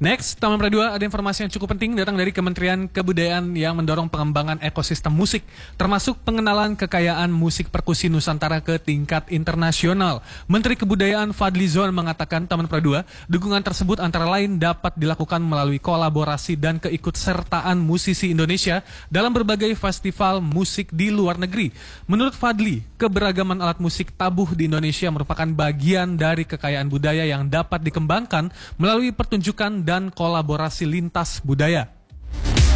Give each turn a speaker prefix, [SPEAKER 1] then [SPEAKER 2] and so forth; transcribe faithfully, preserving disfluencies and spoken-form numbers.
[SPEAKER 1] Next, Taman Pradua ada informasi yang cukup penting datang dari Kementerian Kebudayaan yang mendorong pengembangan ekosistem musik, termasuk pengenalan kekayaan musik perkusi Nusantara ke tingkat internasional. Menteri Kebudayaan Fadly Zon mengatakan Taman Pradua, dukungan tersebut antara lain dapat dilakukan melalui kolaborasi dan keikutsertaan musisi Indonesia dalam berbagai festival musik di luar negeri. Menurut Fadly, keberagaman alat musik tabuh di Indonesia merupakan bagian dari kekayaan budaya yang dapat dikembangkan melalui pertunjukan dan kolaborasi lintas budaya.